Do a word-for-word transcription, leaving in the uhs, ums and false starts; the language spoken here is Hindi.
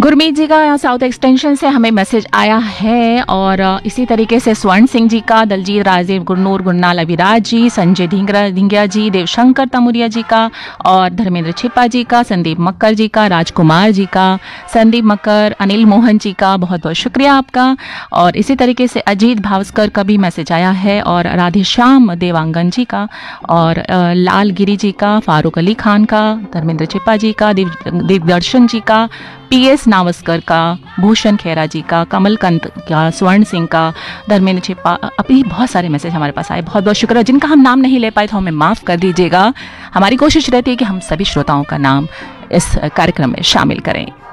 गुरमीत जी का साउथ एक्सटेंशन से हमें मैसेज आया है और इसी तरीके से स्वर्ण सिंह जी का, दलजीत राजीव, गुरनूर, गुरनाल अविराज जी, संजय ढींगरा ढींगिया जी, देवशंकर तमुरिया जी का और धर्मेंद्र छिप्पा जी का, संदीप मक्कर जी का, राजकुमार जी का, संदीप मक्कर, अनिल मोहन जी का बहुत बहुत शुक्रिया आपका। और इसी तरीके से अजीत भावस्कर का भी मैसेज आया है और राधेश्याम देवांगन जी का और लाल गिरी जी का, फारूक अली खान का, धर्मेंद्र छिप्पा जी का, दिग्दर्शन जी का, पी एस नावस्कर का, भूषण खेरा जी का, कमलकांत का, स्वर्ण सिंह का, धर्मेंद्र छिप्पा, अभी बहुत सारे मैसेज हमारे पास आए, बहुत बहुत शुक्र है। जिनका हम नाम नहीं ले पाए तो हमें माफ़ कर दीजिएगा। हमारी कोशिश रहती है कि हम सभी श्रोताओं का नाम इस कार्यक्रम में शामिल करें।